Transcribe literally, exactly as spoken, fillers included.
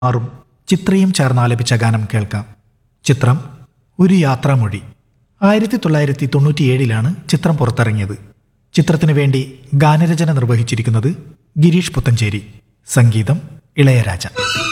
ആറും ചിത്രയും ചേർന്നാലപിച്ച ഗാനം കേൾക്കാം. ചിത്രം ഒരു യാത്രാമൊഴി. ആയിരത്തി തൊള്ളായിരത്തി തൊണ്ണൂറ്റിയേഴിലാണ് ചിത്രം പുറത്തിറങ്ങിയത്. ചിത്രത്തിനു വേണ്ടി ഗാനരചന നിർവഹിച്ചിരിക്കുന്നത് ഗിരീഷ് പുത്തഞ്ചേരി, സംഗീതം ഇളയരാജ.